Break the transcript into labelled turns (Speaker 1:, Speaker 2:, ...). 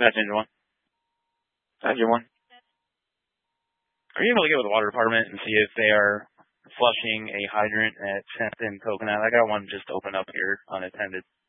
Speaker 1: That's engine one. Engine one. Are you able to get with the water department and see if they are flushing a hydrant at 10th and Coconut? I got one just open up here unattended.